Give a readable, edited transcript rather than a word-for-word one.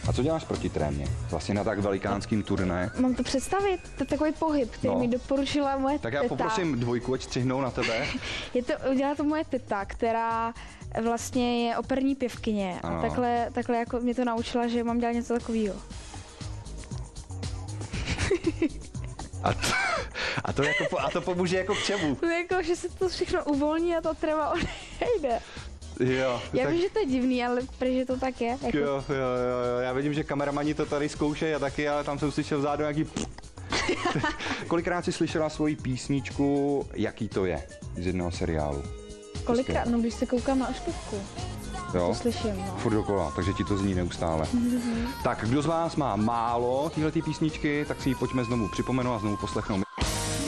A co děláš proti trémě? Vlastně na tak velikánským turné. Mám to představit? To je takový pohyb, který mi doporučila moje Tak teta. já poprosím dvojku, ať střihnou na tebe. Udělala to moje teta, která vlastně je operní pěvkyně. A takhle jako mě to naučila, že mám dělat něco takového. A to pomůže jako k čemu? No jako, že se to všechno uvolní a ta tréma odejde. Jo. Já vím, že to je divný, ale protože to tak je. Jako... Jo. Já vidím, že kameramani to tady zkoušejí a taky, ale tam jsem slyšel vzadu nějaký... Kolikrát jsi slyšela svoji písničku, jaký to je z jednoho seriálu? Kolikrát? No, když se koukám na Ošpivku. Jo? To slyším, no. Furt dokola, takže ti to zní neustále. Tak, kdo z vás má málo téhletý písničky, tak si ji pojďme znovu připomenout a znovu poslechnout.